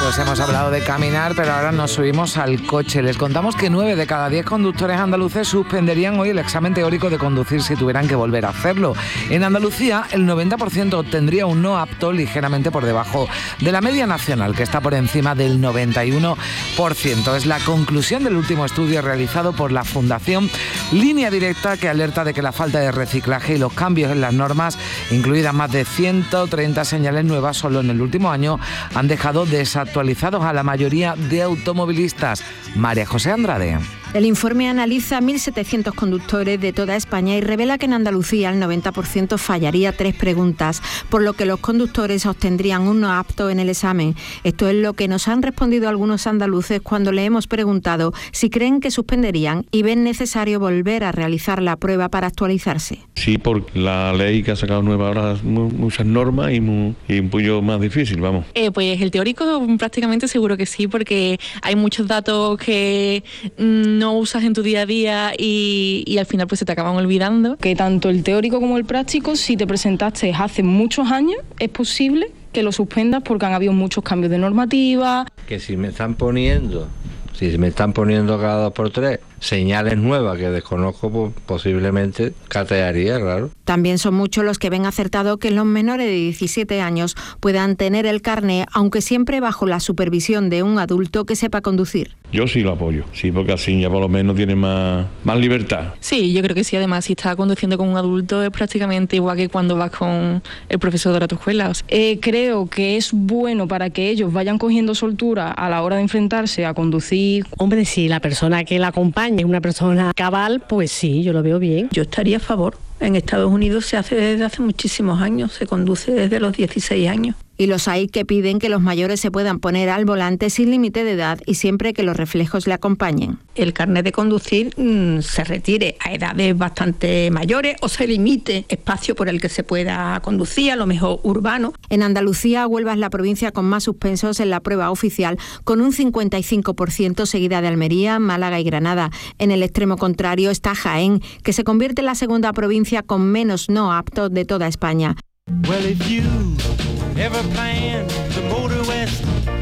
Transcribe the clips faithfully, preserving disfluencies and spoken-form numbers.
Pues hemos hablado de caminar, pero ahora nos subimos al coche. Les contamos que nueve de cada diez conductores andaluces suspenderían hoy el examen teórico de conducir si tuvieran que volver a hacerlo. En Andalucía, el noventa por ciento obtendría un no apto, ligeramente por debajo de la media nacional, que está por encima del noventa y uno por ciento. Es la conclusión del último estudio realizado por la Fundación Línea Directa, que alerta de que la falta de reciclaje y los cambios en las normas, incluidas más de ciento treinta señales nuevas solo en el último año, han dejado desactualizados a la mayoría de automovilistas. María José Andrade. El informe analiza mil setecientos conductores de toda España y revela que en Andalucía el noventa por ciento fallaría tres preguntas, por lo que los conductores obtendrían un no apto en el examen. Esto es lo que nos han respondido algunos andaluces cuando le hemos preguntado si creen que suspenderían y ven necesario volver a realizar la prueba para actualizarse. Sí, porque la ley que ha sacado nueva ahora muchas normas y, muy, y un poquillo más difícil, vamos. Eh, pues el teórico prácticamente seguro que sí, porque hay muchos datos que no usas en tu día a día y, y al final pues se te acaban olvidando. Que tanto el teórico como el práctico, si te presentaste hace muchos años, es posible que lo suspendas porque han habido muchos cambios de normativa. Que si me están poniendo, si me están poniendo cada dos por tres señales nuevas que desconozco, pues posiblemente catearía, claro. También son muchos los que ven acertado que los menores de diecisiete años puedan tener el carné, aunque siempre bajo la supervisión de un adulto que sepa conducir. Yo sí lo apoyo, sí, porque así ya por lo menos tiene más, más libertad. Sí, yo creo que sí, además si estás conduciendo con un adulto es prácticamente igual que cuando vas con el profesor de la tu escuela. O sea. eh, creo que es bueno para que ellos vayan cogiendo soltura a la hora de enfrentarse a conducir. Hombre, si la persona que la acompaña es una persona cabal, pues sí, yo lo veo bien. Yo estaría a favor. En Estados Unidos se hace desde hace muchísimos años, se conduce desde los dieciséis años. Y los hay que piden que los mayores se puedan poner al volante sin límite de edad y siempre que los reflejos le acompañen. El carnet de conducir mmm, se retire a edades bastante mayores o se limite espacio por el que se pueda conducir, a lo mejor urbano. En Andalucía, Huelva es la provincia con más suspensos en la prueba oficial, con un cincuenta y cinco por ciento, seguida de Almería, Málaga y Granada. En el extremo contrario está Jaén, que se convierte en la segunda provincia con menos no aptos de toda España. Well, if you ever plan to motor west,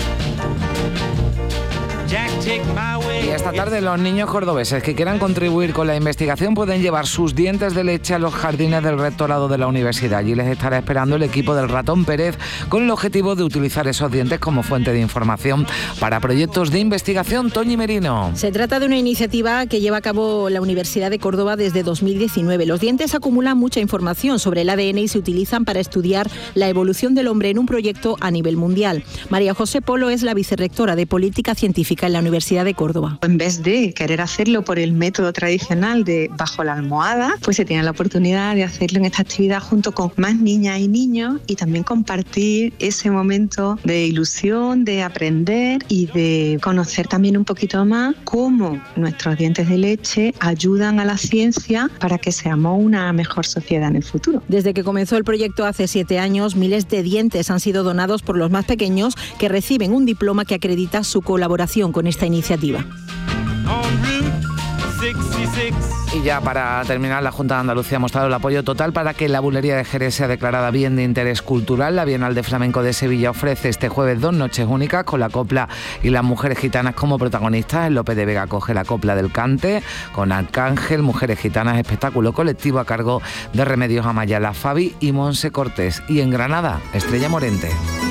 Jack, take my way. Y esta tarde los niños cordobeses que quieran contribuir con la investigación pueden llevar sus dientes de leche a los jardines del rectorado de la universidad. Allí les estará esperando el equipo del Ratón Pérez con el objetivo de utilizar esos dientes como fuente de información para proyectos de investigación. Toñi Merino. Se trata de una iniciativa que lleva a cabo la Universidad de Córdoba desde dos mil diecinueve. Los dientes acumulan mucha información sobre el A D N y se utilizan para estudiar la evolución del hombre en un proyecto a nivel mundial. María José Polo es la vicerrectora de Política Científica en la Universidad de Córdoba. En vez de querer hacerlo por el método tradicional de bajo la almohada, pues se tiene la oportunidad de hacerlo en esta actividad junto con más niñas y niños y también compartir ese momento de ilusión, de aprender y de conocer también un poquito más cómo nuestros dientes de leche ayudan a la ciencia para que seamos una mejor sociedad en el futuro. Desde que comenzó el proyecto hace siete años, miles de dientes han sido donados por los más pequeños que reciben un diploma que acredita su colaboración con esta iniciativa. Y ya para terminar, la Junta de Andalucía ha mostrado el apoyo total para que la bulería de Jerez sea declarada bien de interés cultural. La Bienal de Flamenco de Sevilla ofrece este jueves dos noches únicas con la copla y las mujeres gitanas como protagonistas. El Lope de Vega coge la copla del cante con Arcángel, Mujeres Gitanas, espectáculo colectivo a cargo de Remedios Amaya, La Fabi y Monse Cortés. Y en Granada, Estrella Morente.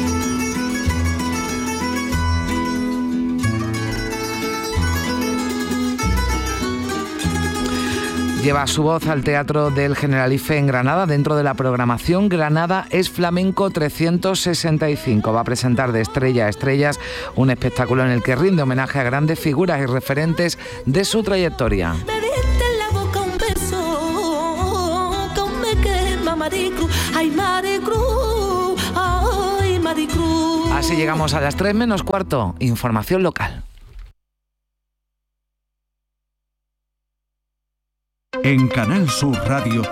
Lleva su voz al Teatro del Generalife en Granada. Dentro de la programación, Granada es Flamenco trescientos sesenta y cinco. Va a presentar de estrella a estrellas un espectáculo en el que rinde homenaje a grandes figuras y referentes de su trayectoria. Me diste en la boca un beso, que me quema Maricruz, ay Maricruz, ay Maricruz. Así llegamos a las tres menos cuarto. Información local. En Canal Sur Radio,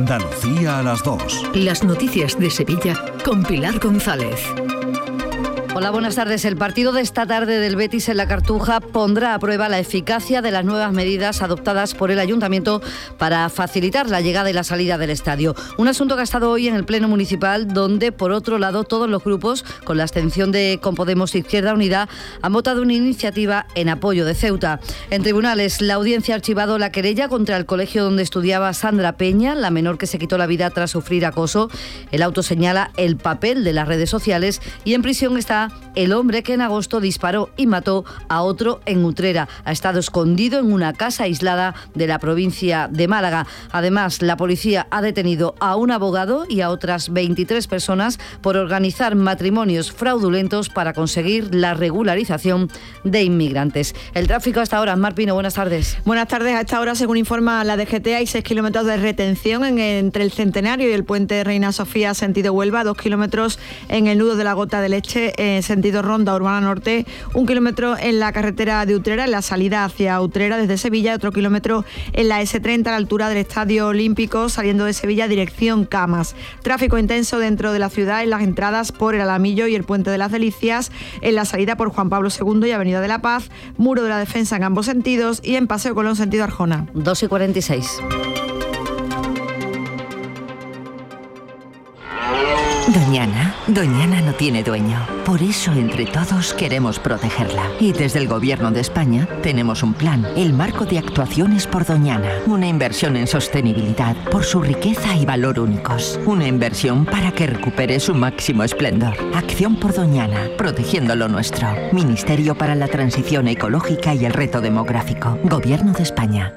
Andalucía a las dos. Las noticias de Sevilla con Pilar González. Hola, buenas tardes. El partido de esta tarde del Betis en la Cartuja pondrá a prueba la eficacia de las nuevas medidas adoptadas por el Ayuntamiento para facilitar la llegada y la salida del estadio. Un asunto que ha estado hoy en el Pleno Municipal, donde, por otro lado, todos los grupos, con la abstención de Con Podemos e Izquierda Unida, han votado una iniciativa en apoyo de Ceuta. En tribunales, la audiencia ha archivado la querella contra el colegio donde estudiaba Sandra Peña, la menor que se quitó la vida tras sufrir acoso. El auto señala el papel de las redes sociales y en prisión está el hombre que en agosto disparó y mató a otro en Utrera. Ha estado escondido en una casa aislada de la provincia de Málaga. Además, la policía ha detenido a un abogado y a otras veintitrés personas por organizar matrimonios fraudulentos para conseguir la regularización de inmigrantes. El tráfico hasta ahora. Mar Pino, buenas tardes. Buenas tardes. A esta hora, según informa la D G T, hay seis kilómetros de retención en, entre el Centenario y el puente Reina Sofía, sentido Huelva, dos kilómetros en el nudo de la Gota de Leche, en sentido Ronda Urbana Norte, un kilómetro en la carretera de Utrera, en la salida hacia Utrera desde Sevilla, otro kilómetro en la ese treinta a la altura del Estadio Olímpico, saliendo de Sevilla dirección Camas. Tráfico intenso dentro de la ciudad en las entradas por el Alamillo y el Puente de las Delicias, en la salida por Juan Pablo segundo y Avenida de la Paz, Muro de la Defensa en ambos sentidos y en Paseo Colón sentido Arjona. dos y cuarenta y seis. Doñana, Doñana no tiene dueño. Por eso, entre todos, queremos protegerla. Y desde el Gobierno de España tenemos un plan, el Marco de Actuaciones por Doñana. Una inversión en sostenibilidad por su riqueza y valor únicos. Una inversión para que recupere su máximo esplendor. Acción por Doñana, protegiendo lo nuestro. Ministerio para la Transición Ecológica y el Reto Demográfico. Gobierno de España.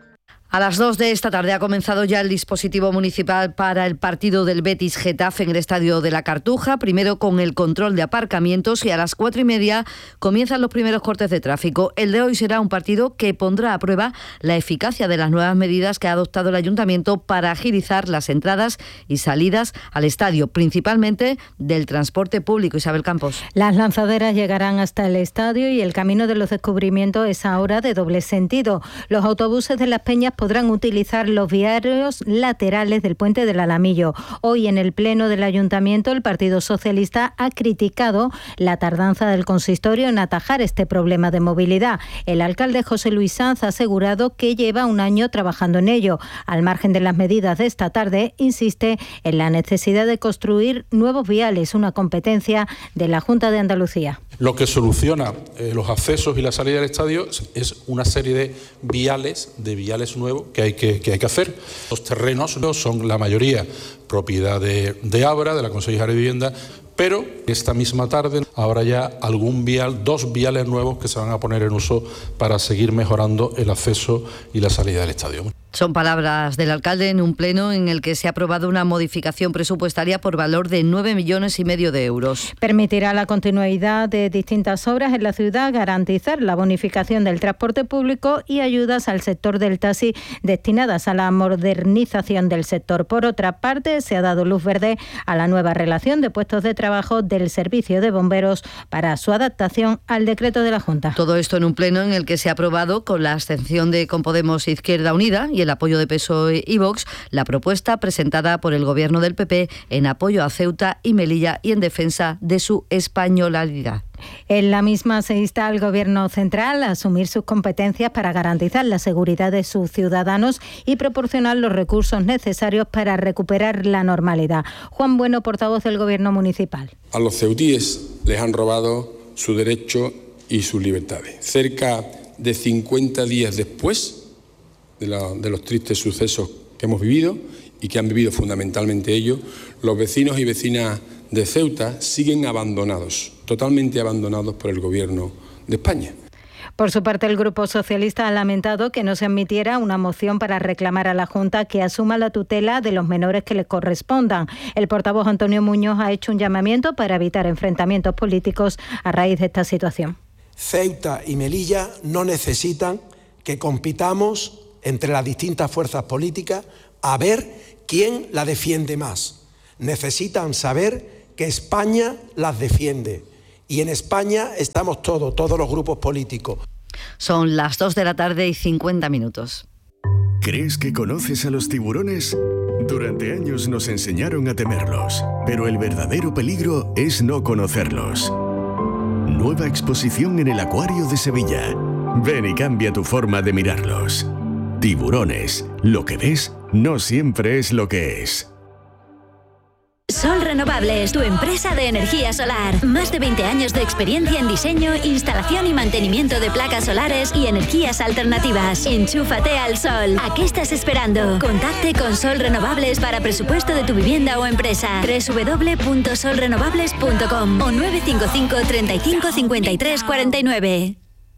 A las dos de esta tarde ha comenzado ya el dispositivo municipal para el partido del Betis Getafe en el Estadio de la Cartuja, primero con el control de aparcamientos, y a las cuatro y media comienzan los primeros cortes de tráfico. El de hoy será un partido que pondrá a prueba la eficacia de las nuevas medidas que ha adoptado el Ayuntamiento para agilizar las entradas y salidas al estadio, principalmente del transporte público. Isabel Campos. Las lanzaderas llegarán hasta el estadio y el camino de los descubrimientos es ahora de doble sentido. Los autobuses de Las Peñas podrán utilizar los viarios laterales del puente del Alamillo. Hoy en el Pleno del Ayuntamiento el Partido Socialista ha criticado la tardanza del consistorio en atajar este problema de movilidad. El alcalde José Luis Sanz ha asegurado que lleva un año trabajando en ello. Al margen de las medidas de esta tarde, insiste en la necesidad de construir nuevos viales, una competencia de la Junta de Andalucía. Lo que soluciona eh, los accesos y la salida del estadio es una serie de viales, de viales nuevos que hay que, que, hay que hacer. Los terrenos son la mayoría propiedad de, de Abra, de la Consejería de Vivienda, pero esta misma tarde habrá ya algún vial, dos viales nuevos que se van a poner en uso para seguir mejorando el acceso y la salida del estadio. Son palabras del alcalde en un pleno en el que se ha aprobado una modificación presupuestaria por valor de nueve millones y medio de euros. Permitirá la continuidad de distintas obras en la ciudad, garantizar la bonificación del transporte público y ayudas al sector del taxi destinadas a la modernización del sector. Por otra parte, se ha dado luz verde a la nueva relación de puestos de trabajo del Servicio de Bomberos para su adaptación al decreto de la Junta. Todo esto en un pleno en el que se ha aprobado, con la abstención de Con Podemos e Izquierda Unida y el apoyo de P S O E y Vox, la propuesta presentada por el Gobierno del P P en apoyo a Ceuta y Melilla y en defensa de su españolidad. En la misma se insta al Gobierno central a asumir sus competencias para garantizar la seguridad de sus ciudadanos y proporcionar los recursos necesarios para recuperar la normalidad. Juan Bueno, portavoz del Gobierno municipal. A los ceutíes les han robado su derecho y sus libertades. Cerca de cincuenta días después de, la, de los tristes sucesos que hemos vivido y que han vivido fundamentalmente ellos, los vecinos y vecinas de Ceuta siguen abandonados, totalmente abandonados por el Gobierno de España. Por su parte, el Grupo Socialista ha lamentado que no se admitiera una moción para reclamar a la Junta que asuma la tutela de los menores que les correspondan. El portavoz Antonio Muñoz ha hecho un llamamiento para evitar enfrentamientos políticos a raíz de esta situación. Ceuta y Melilla no necesitan que compitamos entre las distintas fuerzas políticas a ver quién la defiende más. Necesitan saber que España las defiende. Y en España estamos todos, todos los grupos políticos. Son las dos de la tarde y cincuenta minutos. ¿Crees que conoces a los tiburones? Durante años nos enseñaron a temerlos, pero el verdadero peligro es no conocerlos. nueva exposición en el Acuario de Sevilla. Ven y cambia tu forma de mirarlos. Tiburones. Lo que ves no siempre es lo que es. Sol Renovables, tu empresa de energía solar. Más de veinte años de experiencia en diseño, instalación y mantenimiento de placas solares y energías alternativas. Enchúfate al sol. ¿A qué estás esperando? Contacte con Sol Renovables para presupuesto de tu vivienda o empresa. doble u doble u doble u punto sol renovables punto com o nueve cinco cinco, treinta y cinco, cincuenta y tres, cuarenta y nueve.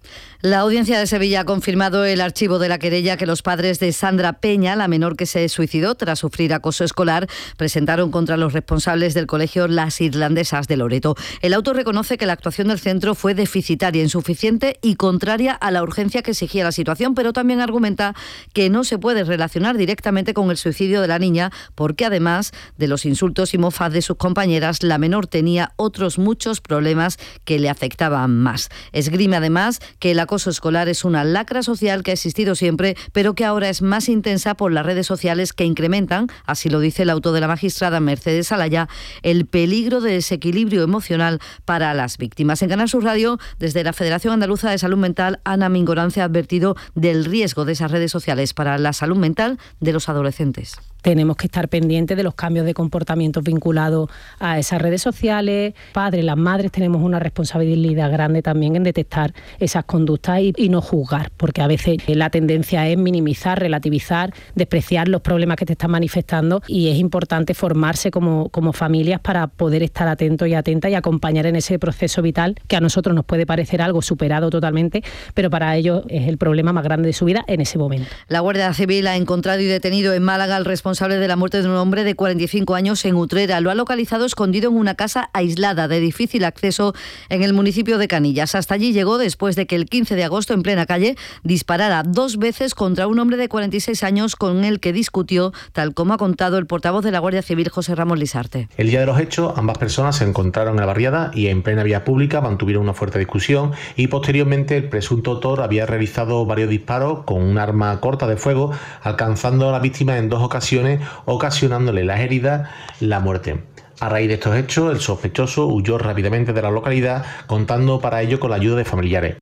La Audiencia de Sevilla ha confirmado el archivo de la querella que los padres de Sandra Peña, la menor que se suicidó tras sufrir acoso escolar, presentaron contra los responsables del colegio Las Irlandesas de Loreto. El auto reconoce que la actuación del centro fue deficitaria, insuficiente y contraria a la urgencia que exigía la situación, pero también argumenta que no se puede relacionar directamente con el suicidio de la niña porque además de los insultos y mofas de sus compañeras, la menor tenía otros muchos problemas que le afectaban más. Esgrime además que el acoso escolar es una lacra social que ha existido siempre, pero que ahora es más intensa por las redes sociales que incrementan, así lo dice el auto de la magistrada Mercedes Alaya, el peligro de desequilibrio emocional para las víctimas. En Canal Sur Radio, desde la Federación Andaluza de Salud Mental, Ana Mingorance ha advertido del riesgo de esas redes sociales para la salud mental de los adolescentes. Tenemos que estar pendientes de los cambios de comportamientos vinculados a esas redes sociales. Padres, las madres tenemos una responsabilidad grande también en detectar esas conductas y, y no juzgar, porque a veces la tendencia es minimizar, relativizar, despreciar los problemas que te están manifestando y es importante formarse como, como familias para poder estar atentos y atentas y acompañar en ese proceso vital que a nosotros nos puede parecer algo superado totalmente, pero para ellos es el problema más grande de su vida en ese momento. La Guardia Civil ha encontrado y detenido en Málaga al responsable de la muerte de un hombre de cuarenta y cinco años en Utrera. Lo ha localizado escondido en una casa aislada de difícil acceso en el municipio de Canillas. Hasta allí llegó después de que el quince de agosto en plena calle disparara dos veces contra un hombre de cuarenta y seis años con el que discutió, tal como ha contado el portavoz de la Guardia Civil, José Ramos Lisarte. El día de los hechos, ambas personas se encontraron en la barriada y en plena vía pública mantuvieron una fuerte discusión y posteriormente el presunto autor había realizado varios disparos con un arma corta de fuego, alcanzando a la víctima en dos ocasiones, ocasionándole las heridas, la muerte. A raíz de estos hechos, el sospechoso huyó rápidamente de la localidad, contando para ello con la ayuda de familiares.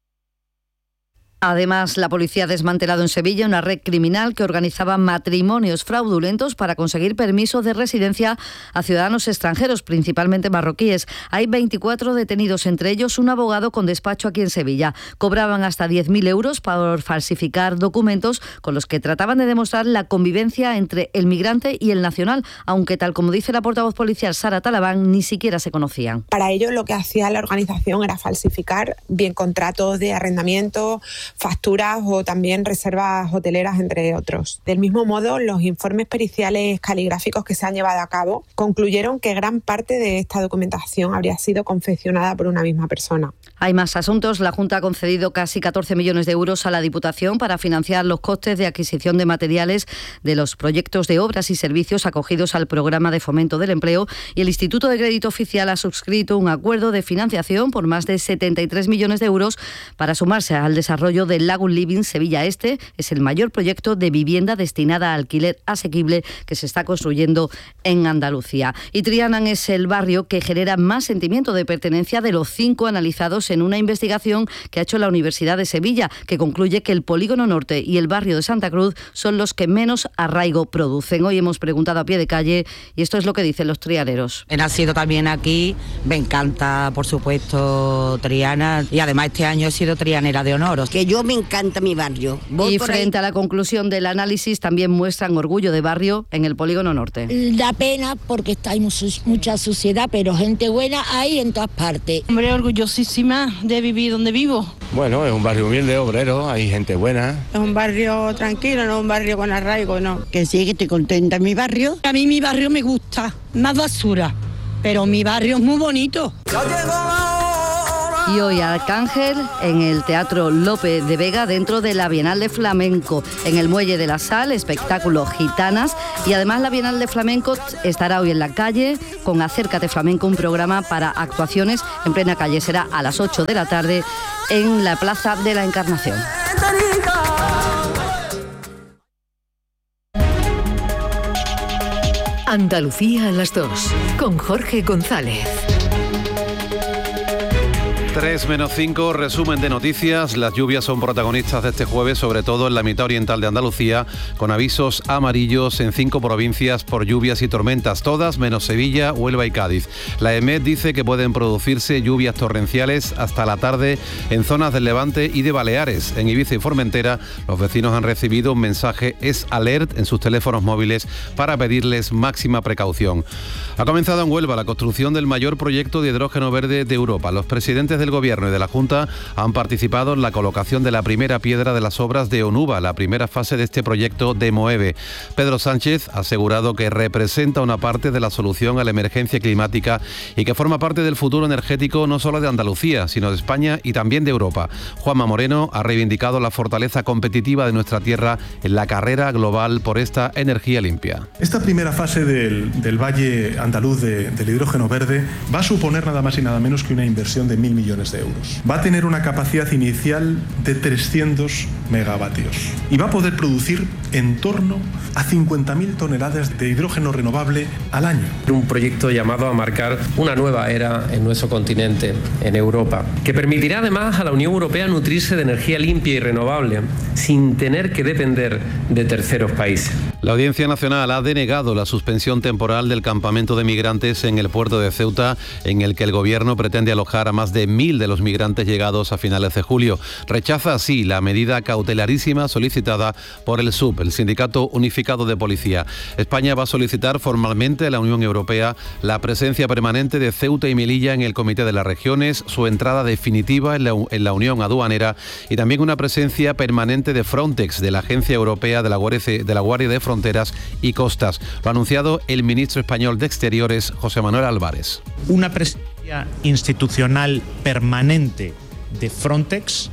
Además, la policía ha desmantelado en Sevilla una red criminal que organizaba matrimonios fraudulentos para conseguir permisos de residencia a ciudadanos extranjeros, principalmente marroquíes. Hay veinticuatro detenidos, entre ellos un abogado con despacho aquí en Sevilla. Cobraban hasta diez mil euros por falsificar documentos con los que trataban de demostrar la convivencia entre el migrante y el nacional, aunque tal como dice la portavoz policial Sara Talabán, ni siquiera se conocían. Para ello lo que hacía la organización era falsificar bien contratos de arrendamiento, facturas o también reservas hoteleras, entre otros. Del mismo modo, los informes periciales caligráficos que se han llevado a cabo concluyeron que gran parte de esta documentación habría sido confeccionada por una misma persona. Hay más asuntos. La Junta ha concedido casi catorce millones de euros a la Diputación para financiar los costes de adquisición de materiales de los proyectos de obras y servicios acogidos al Programa de Fomento del Empleo, y el Instituto de Crédito Oficial ha suscrito un acuerdo de financiación por más de setenta y tres millones de euros para sumarse al desarrollo del Lagoon Living Sevilla Este. Es el mayor proyecto de vivienda destinada a alquiler asequible que se está construyendo en Andalucía. Y Trianan es el barrio que genera más sentimiento de pertenencia de los cinco analizados en una investigación que ha hecho la Universidad de Sevilla, que concluye que el Polígono Norte y el barrio de Santa Cruz son los que menos arraigo producen. Hoy hemos preguntado a pie de calle y esto es lo que dicen los trianeros. He nacido también aquí, me encanta, por supuesto, Triana, y además este año he sido trianera de honor. Que yo me encanta mi barrio. Voy y frente ahí. A la conclusión del análisis también muestran orgullo de barrio en el Polígono Norte. Da pena porque está hay mucha suciedad, pero gente buena hay en todas partes. Hombre, orgullosísima de vivir donde vivo. Bueno, es un barrio humilde, obrero, hay gente buena. Es un barrio tranquilo, no un barrio con arraigo, no. Que sí, que estoy contenta en mi barrio. A mí mi barrio me gusta, más basura, pero mi barrio es muy bonito. Y hoy Arcángel en el Teatro Lope de Vega dentro de la Bienal de Flamenco. En el Muelle de la Sal, espectáculo Gitanas. Y además la Bienal de Flamenco estará hoy en la calle con Acércate Flamenco, un programa para actuaciones en plena calle. Será a las ocho de la tarde en la Plaza de la Encarnación. Andalucía a las dos, con Jorge González. tres menos cinco, resumen de noticias. Las lluvias son protagonistas de este jueves, sobre todo en la mitad oriental de Andalucía, con avisos amarillos en cinco provincias por lluvias y tormentas, todas menos Sevilla, Huelva y Cádiz. La EMET dice que pueden producirse lluvias torrenciales hasta la tarde en zonas del Levante y de Baleares. En Ibiza y Formentera, los vecinos han recibido un mensaje Es Alert en sus teléfonos móviles para pedirles máxima precaución. Ha comenzado en Huelva la construcción del mayor proyecto de hidrógeno verde de Europa. Los presidentes del Gobierno y de la Junta han participado en la colocación de la primera piedra de las obras de Onuba, la primera fase de este proyecto de Moeve. Pedro Sánchez ha asegurado que representa una parte de la solución a la emergencia climática y que forma parte del futuro energético no solo de Andalucía, sino de España y también de Europa. Juanma Moreno ha reivindicado la fortaleza competitiva de nuestra tierra en la carrera global por esta energía limpia. Esta primera fase del, del Valle Andaluz de, del hidrógeno verde va a suponer nada más y nada menos que una inversión de mil millones de euros. Va a tener una capacidad inicial de trescientos megavatios y va a poder producir en torno a cincuenta mil toneladas de hidrógeno renovable al año. Un proyecto llamado a marcar una nueva era en nuestro continente, en Europa, que permitirá además a la Unión Europea nutrirse de energía limpia y renovable sin tener que depender de terceros países. La Audiencia Nacional ha denegado la suspensión temporal del campamento de migrantes en el puerto de Ceuta, en el que el gobierno pretende alojar a más de mil de los migrantes llegados a finales de julio. Rechaza así la medida cautelarísima solicitada por el S U P, el Sindicato Unificado de Policía. España va a solicitar formalmente a la Unión Europea la presencia permanente de Ceuta y Melilla en el Comité de las Regiones, su entrada definitiva en la, en la Unión Aduanera y también una presencia permanente de Frontex, de la Agencia Europea de la Guardia de, la Guardia de Fronteras y Costas. Lo ha anunciado el ministro español de Exteriores, José Manuel Álvarez. Una presencia institucional permanente de Frontex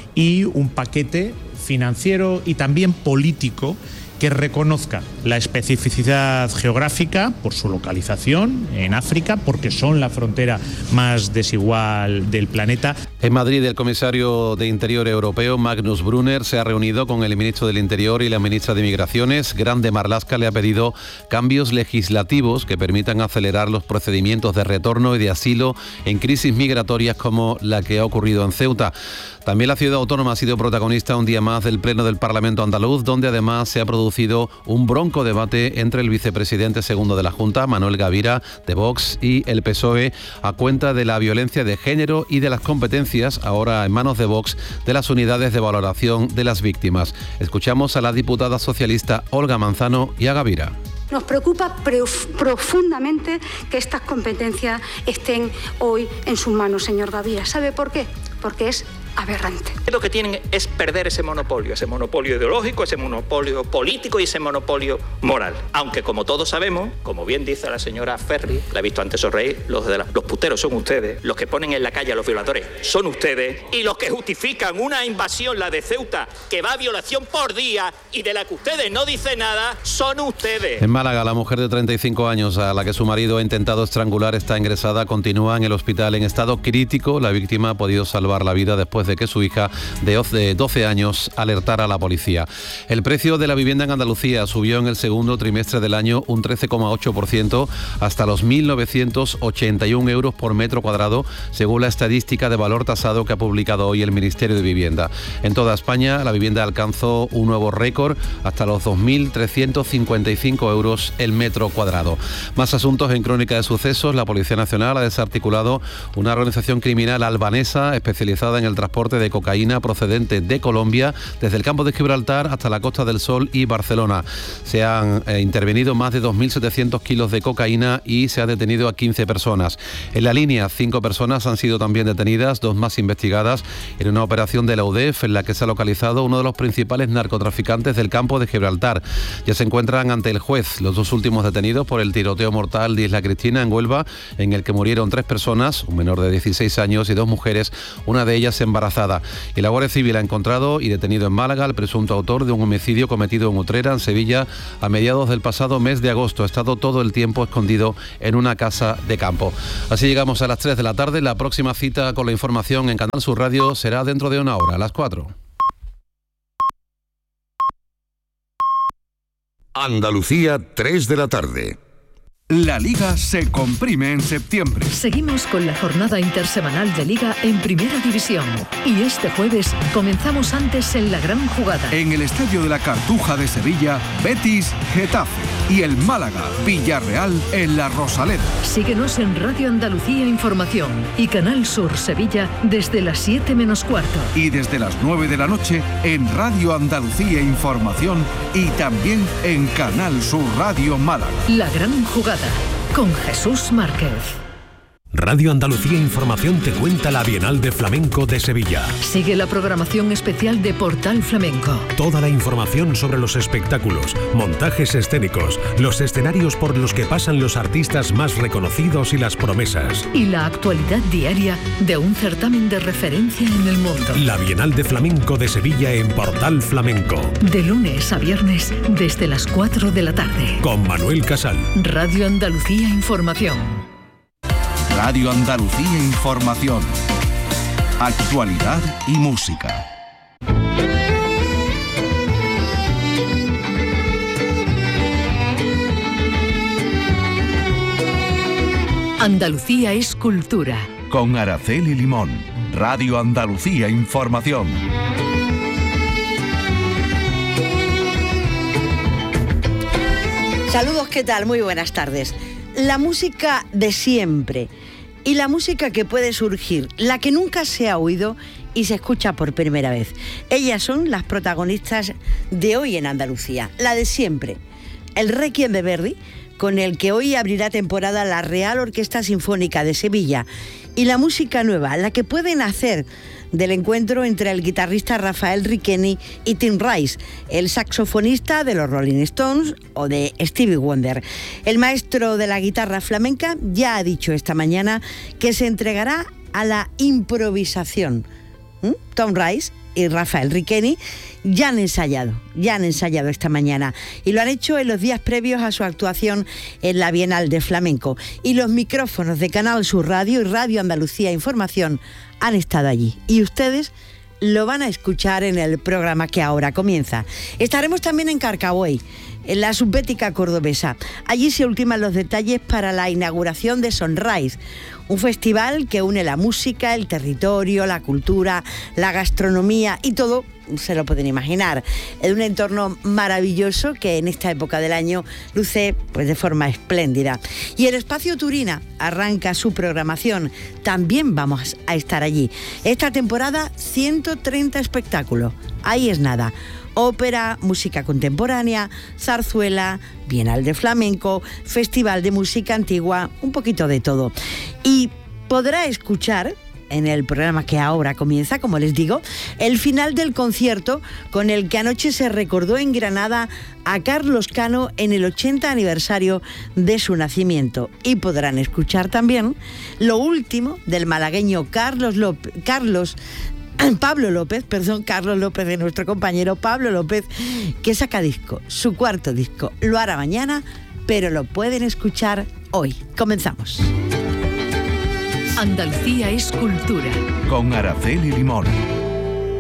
y un paquete financiero y también político que reconozca la especificidad geográfica por su localización en África, porque son la frontera más desigual del planeta. En Madrid, el comisario de Interior europeo, Magnus Brunner, se ha reunido con el ministro del Interior y la ministra de Migraciones. Grande Marlaska le ha pedido cambios legislativos que permitan acelerar los procedimientos de retorno y de asilo en crisis migratorias como la que ha ocurrido en Ceuta. También la ciudad autónoma ha sido protagonista un día más del Pleno del Parlamento andaluz, donde además se ha producido un bronco debate entre el vicepresidente segundo de la Junta, Manuel Gavira, de Vox, y el P S O E, a cuenta de la violencia de género y de las competencias, ahora en manos de Vox, de las unidades de valoración de las víctimas. Escuchamos a la diputada socialista Olga Manzano y a Gavira. Nos preocupa profundamente que estas competencias estén hoy en sus manos, señor Gavira. ¿Sabe por qué? Porque es aberrante. Lo que tienen es perder ese monopolio, ese monopolio ideológico, ese monopolio político y ese monopolio moral. Aunque, como todos sabemos, como bien dice la señora Ferri, la he visto antes sonreír, los, de la, los puteros son ustedes, los que ponen en la calle a los violadores son ustedes, y los que justifican una invasión, la de Ceuta, que va a violación por día y de la que ustedes no dicen nada, son ustedes. En Málaga, la mujer de treinta y cinco años a la que su marido ha intentado estrangular está ingresada, continúa en el hospital en estado crítico. La víctima ha podido salvar la vida después de que su hija de doce años alertara a la policía. El precio de la vivienda en Andalucía subió en el segundo trimestre del año un trece coma ocho por ciento hasta los mil novecientos ochenta y un euros por metro cuadrado, según la estadística de valor tasado que ha publicado hoy el Ministerio de Vivienda. En toda España, la vivienda alcanzó un nuevo récord hasta los dos mil trescientos cincuenta y cinco euros el metro cuadrado. Más asuntos en Crónica de Sucesos. La Policía Nacional ha desarticulado una organización criminal albanesa especializada en el transporte de cocaína procedente de Colombia desde el campo de Gibraltar hasta la Costa del Sol y Barcelona. Se han eh, intervenido más de dos mil setecientos kilos de cocaína y se ha detenido a quince personas. En la línea, cinco personas han sido también detenidas, dos más investigadas en una operación de la U D E F en la que se ha localizado uno de los principales narcotraficantes del campo de Gibraltar. Ya se encuentran ante el juez los dos últimos detenidos por el tiroteo mortal de Isla Cristina en Huelva, en el que murieron tres personas, un menor de dieciséis años y dos mujeres, una de ellas embarazada. Y la Guardia Civil ha encontrado y detenido en Málaga al presunto autor de un homicidio cometido en Utrera, en Sevilla, a mediados del pasado mes de agosto. Ha estado todo el tiempo escondido en una casa de campo. Así llegamos a las tres de la tarde. La próxima cita con la información en Canal Sur Radio será dentro de una hora, a las cuatro. Andalucía, tres de la tarde. La Liga se comprime en septiembre. Seguimos con la jornada intersemanal de Liga en Primera División. Y este jueves comenzamos antes en la gran jugada. En el Estadio de la Cartuja de Sevilla, Betis, Getafe. Y el Málaga, Villarreal en la Rosaleda. Síguenos en Radio Andalucía Información y Canal Sur Sevilla desde las siete menos cuarto. Y desde las nueve de la noche en Radio Andalucía Información y también en Canal Sur Radio Málaga. La gran jugada con Jesús Márquez. Radio Andalucía Información te cuenta la Bienal de Flamenco de Sevilla. Sigue la programación especial de Portal Flamenco. Toda la información sobre los espectáculos, montajes escénicos, los escenarios por los que pasan los artistas más reconocidos y las promesas. Y la actualidad diaria de un certamen de referencia en el mundo. La Bienal de Flamenco de Sevilla en Portal Flamenco. De lunes a viernes desde las cuatro de la tarde. Con Manuel Casal. Radio Andalucía Información. Radio Andalucía Información. Actualidad y música. Andalucía es cultura. Con Araceli Limón. Radio Andalucía Información. Saludos, ¿qué tal? Muy buenas tardes. La música de siempre y la música que puede surgir, la que nunca se ha oído y se escucha por primera vez. Ellas son las protagonistas de hoy en Andalucía, la de siempre. El Requiem de Verdi, con el que hoy abrirá temporada la Real Orquesta Sinfónica de Sevilla, y la música nueva, la que pueden hacer del encuentro entre el guitarrista Rafael Riqueni y Tim Rice, el saxofonista de los Rolling Stones o de Stevie Wonder. El maestro de la guitarra flamenca ya ha dicho esta mañana que se entregará a la improvisación. ¿Mm? Tom Rice y Rafael Riqueni ya han ensayado, ya han ensayado esta mañana y lo han hecho en los días previos a su actuación en la Bienal de Flamenco. Y los micrófonos de Canal Sur Radio y Radio Andalucía Información han estado allí. Y ustedes lo van a escuchar en el programa que ahora comienza. Estaremos también en Carcabuey, en la subbética cordobesa. Allí se ultiman los detalles para la inauguración de Sunrise, un festival que une la música, el territorio, la cultura, la gastronomía y todo, se lo pueden imaginar, en un entorno maravilloso que en esta época del año luce pues de forma espléndida. Y el Espacio Turina arranca su programación, también vamos a estar allí. Esta temporada ciento treinta espectáculos, ahí es nada. Ópera, música contemporánea, zarzuela, Bienal de Flamenco, Festival de Música Antigua, un poquito de todo. Y podrá escuchar en el programa que ahora comienza, como les digo, el final del concierto con el que anoche se recordó en Granada a Carlos Cano en el ochenta aniversario de su nacimiento. Y podrán escuchar también lo último del malagueño Carlos López, Carlos Pablo López, perdón, Carlos López, de nuestro compañero Pablo López, que saca disco, su cuarto disco. Lo hará mañana, pero lo pueden escuchar hoy. Comenzamos. Andalucía es cultura. Con Araceli Limón.